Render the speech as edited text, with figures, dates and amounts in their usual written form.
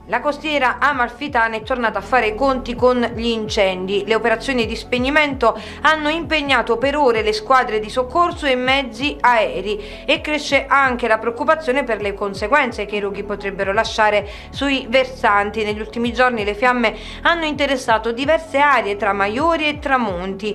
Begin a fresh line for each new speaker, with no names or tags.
La costiera amalfitana è tornata a fare i conti con gli incendi. Le operazioni di spegnimento hanno impegnato per ore le squadre di soccorso e mezzi aerei e cresce anche la preoccupazione per le conseguenze che i roghi potrebbero lasciare sui versanti. Negli ultimi giorni le fiamme hanno interessato diverse aree tra Maiori e Tramonti